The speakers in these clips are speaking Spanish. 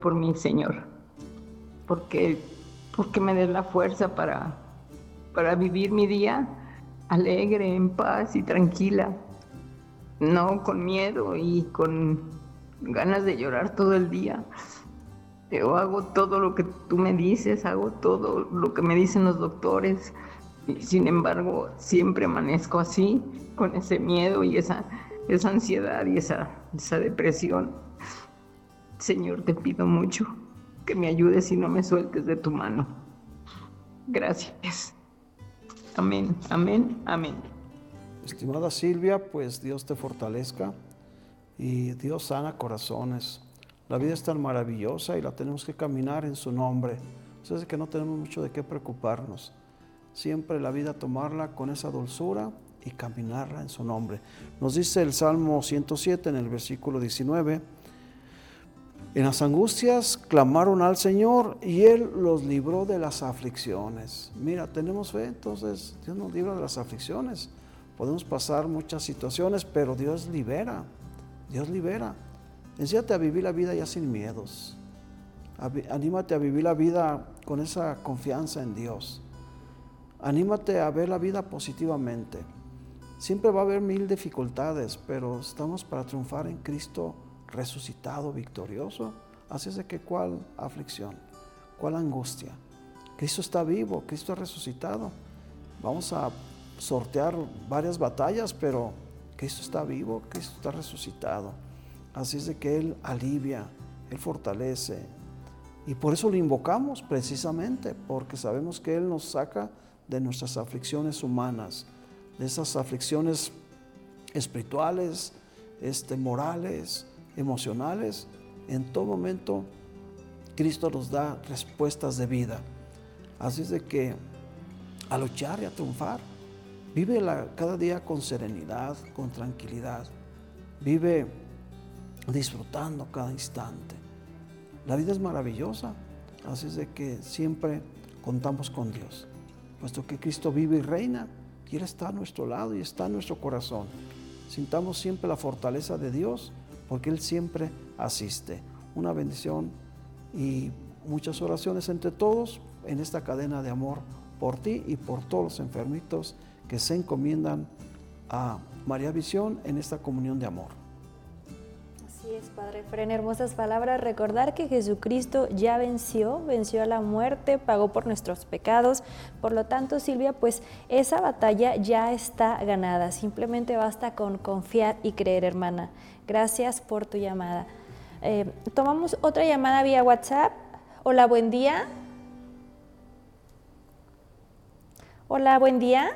por mí, Señor, porque me des la fuerza para vivir mi día alegre, en paz y tranquila, no con miedo y con ganas de llorar todo el día. Yo hago todo lo que tú me dices, hago todo lo que me dicen los doctores, y sin embargo siempre amanezco así, con ese miedo y esa ansiedad y esa depresión. Señor, te pido mucho que me ayudes y no me sueltes de tu mano. Gracias. Amén, amén, amén. Estimada Silvia, pues Dios te fortalezca y Dios sana corazones. La vida es tan maravillosa y la tenemos que caminar en su nombre. O sea, que no tenemos mucho de qué preocuparnos. Siempre la vida tomarla con esa dulzura y caminarla en su nombre. Nos dice el Salmo 107 en el versículo 19: en las angustias clamaron al Señor y Él los libró de las aflicciones. Mira, tenemos fe, entonces Dios nos libra de las aflicciones. Podemos pasar muchas situaciones, pero Dios libera. Dios libera. Enséñate a vivir la vida ya sin miedos. Anímate a vivir la vida con esa confianza en Dios. Anímate a ver la vida positivamente. Siempre va a haber 1000 dificultades, pero estamos para triunfar en Cristo resucitado, victorioso. Así es de que ¿cuál aflicción? ¿Cuál angustia? Cristo está vivo, Cristo ha resucitado. Vamos a sortear varias batallas, pero Cristo está vivo, Cristo está resucitado. Así es de que Él alivia, Él fortalece. Y por eso lo invocamos precisamente, porque sabemos que Él nos saca de nuestras aflicciones humanas, de esas aflicciones espirituales, morales, emocionales. En todo momento Cristo nos da respuestas de vida. Así es de que a luchar y a triunfar. Vive cada día con serenidad, con tranquilidad. Vive disfrutando cada instante. La vida es maravillosa, así es de que siempre contamos con Dios, puesto que Cristo vive y reina y Él está a nuestro lado y está en nuestro corazón. Sintamos siempre la fortaleza de Dios, porque Él siempre asiste. Una bendición y muchas oraciones entre todos en esta cadena de amor por ti y por todos los enfermitos que se encomiendan a María Visión en esta comunión de amor. Así es, Padre Efraín, hermosas palabras. Recordar que Jesucristo ya venció a la muerte, pagó por nuestros pecados. Por lo tanto, Silvia, pues esa batalla ya está ganada. Simplemente basta con confiar y creer, hermana. Gracias por tu llamada. Tomamos otra llamada vía WhatsApp. Hola, buen día. Hola, buen día.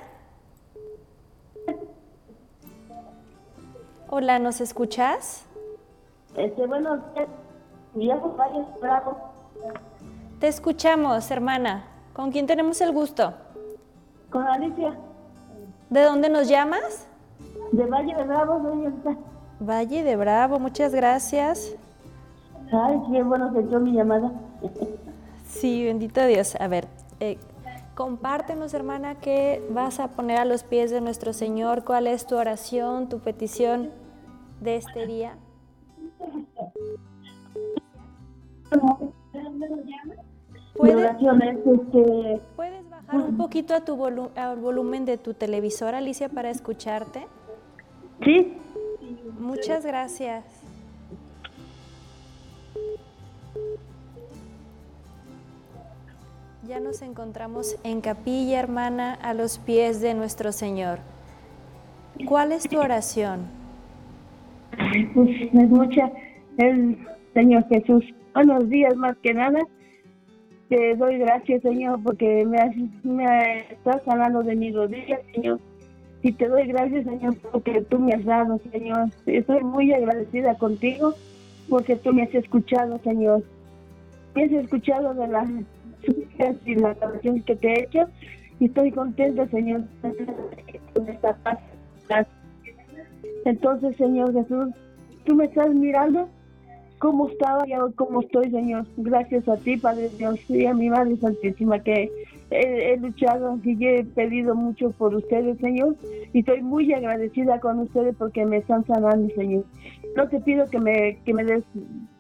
Hola, ¿nos escuchas? Bueno, Bravo. Te escuchamos, hermana. ¿Con quién tenemos el gusto? Con Alicia. ¿De dónde nos llamas? De Valle de Bravo, señorita. Valle de Bravo, muchas gracias. Ay, qué bueno que echó mi llamada. Sí, bendito Dios. A ver, compártenos, hermana, qué vas a poner a los pies de nuestro Señor. ¿Cuál es tu oración, tu petición de este día? ¿Puedes bajar un poquito al volumen de tu televisor, Alicia, para escucharte? Sí. Muchas gracias. Ya nos encontramos en capilla, hermana, a los pies de nuestro Señor. ¿Cuál es tu oración? Pues es mucha. El Señor Jesús, buenos días más que nada. Te doy gracias, Señor, porque me estás sanando de mis rodillas, Señor. Y te doy gracias, Señor, porque tú me has dado, Señor. Estoy muy agradecida contigo porque tú me has escuchado, Señor. Me has escuchado de las súplicas y las oraciones que te he hecho y estoy contenta, Señor, con esta paz. Entonces, Señor Jesús, tú me estás mirando cómo estaba y ahora cómo estoy, Señor. Gracias a ti, Padre Dios, y a mi Madre Santísima, que he luchado y he pedido mucho por ustedes, Señor, y estoy muy agradecida con ustedes porque me están sanando, Señor. No te pido que me des